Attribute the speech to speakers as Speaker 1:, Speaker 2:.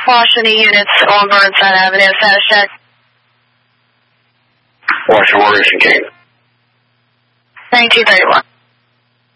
Speaker 1: Washington units on Burnside Avenue, status check.
Speaker 2: Washington Morrison King.
Speaker 1: 9231.